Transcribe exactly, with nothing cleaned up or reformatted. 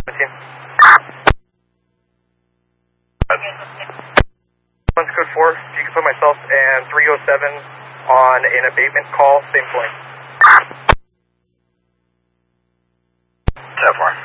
seventeen. One's code four, if you can put myself and three oh seven on an abatement call, same point. ten four.